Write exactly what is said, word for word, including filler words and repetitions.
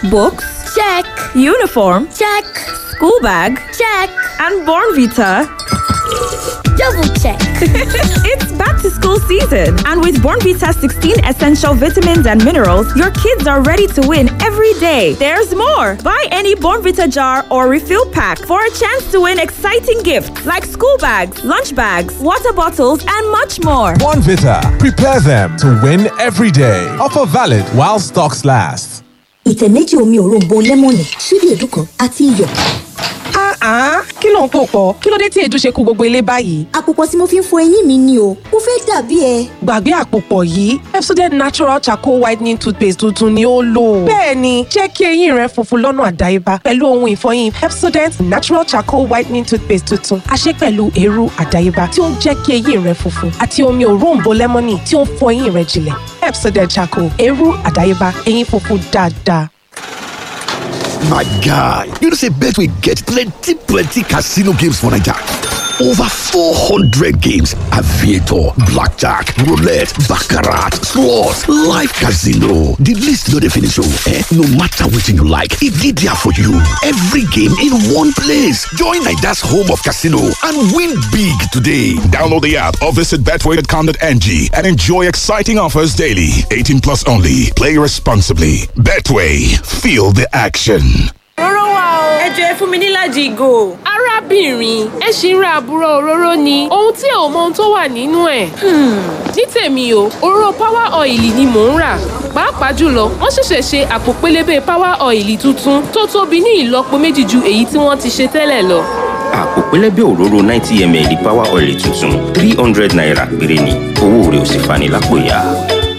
Books? Check. Uniform? Check. School bag? Check. And Bornvita? Double check. It's back to school season, and with Bornvita sixteen essential vitamins and minerals, your kids are ready to win every day. There's more. Buy any Bornvita jar or refill pack for a chance to win exciting gifts like school bags, lunch bags, water bottles, and much more. Bornvita. Prepare them to win every day. Offer valid while stocks last. Ìtẹ̀ méjì omi òróǹbó lẹ́mọ̀nì, ṣíbí èédú kan àti iyọ̀. Ah, kí ló ń pò pọ̀? Kí ló dé tí èédú ṣe kú gbogbo ilé báyìí? Àpòpọ̀ tí mo fi ń fọ eyín mi ni o, mo fẹ́ dàbí ẹ. Gbàgbé àpòpọ̀ yìí, Pepsodent Natural Charcoal Whitening Toothpaste tuntun ni ó lò. Bẹ́ẹ̀ni, jẹ́ kí eyín rẹ funfun lọ́nà àdáyébá pẹ̀lú ohun ìfọyín Pepsodent Natural Charcoal Whitening Toothpaste tuntun. A ṣe pẹ̀lú eérú àdáyébá tí ó ń jẹ́ kí eyín rẹ funfun àti omi òróǹbó lẹ́mọ́nì tí ó ń fọ eyín rẹ jinlẹ̀. Pepsodent Charcoal, eérú àdáyébá, eyín funfun dáadáa. My guy, you know say Betway get plenty plenty casino games for Naija. Over four hundred games, aviator, blackjack, roulette, baccarat, slots, live casino. The list no dey finish oh, eh? No matter wetin you like, e dey there for you. Every game in one place. Join Naija's home of casino and win big today. Download the app or visit betway dot com dot n g and enjoy exciting offers daily. eighteen plus only. Play responsibly. Betway. Feel the action. Òróró wà o. Ẹ jọ̀ọ́ ẹ fún mi nílàjì ìgò. Arábìnrin, ẹ ṣì ń ra àbúrò òróró ni. Ohun tí ò mọ ohun tó wà nínú ẹ̀. Ní tèmi o, òróró Power Oil ni mò ń rà. Pàápàá jùlọ, wọ́n ṣẹ̀ṣẹ̀ ṣe àpò pélébé Power Oil tuntun tó tóbi ní ìlọ́po méjì ju èyí tí wọ́n ti ṣe tẹ́lẹ̀ lọ. Àpò pélébé òróró ninety milliliters Power Oil tuntun three hundred naira péré ni. Owó rẹ̀ ò sì fani lápò ya.